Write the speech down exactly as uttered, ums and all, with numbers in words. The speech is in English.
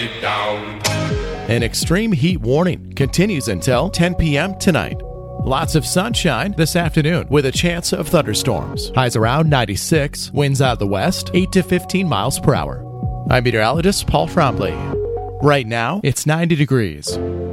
it down. An extreme heat warning continues until ten p.m. tonight. Lots of sunshine this afternoon with a chance of thunderstorms. Highs around ninety-six, winds out of the west, eight to fifteen miles per hour. I'm meteorologist Paul Frombley. Right now, it's ninety degrees.